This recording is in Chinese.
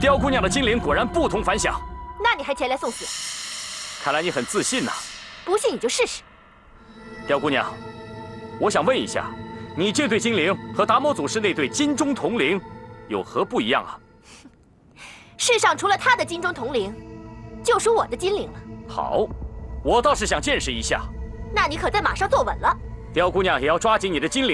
雕姑娘的精灵果然不同凡响。 那你还前来送死？ 看来你很自信呐。 不信你就试试。 雕姑娘，我想问一下，你这对精灵和达摩祖师那对金钟铜铃有何不一样啊？ 世上除了他的金钟铜铃，就属我的金铃了。 好，我倒是想见识一下。 那你可在马上坐稳了。 雕姑娘也要抓紧你的精灵。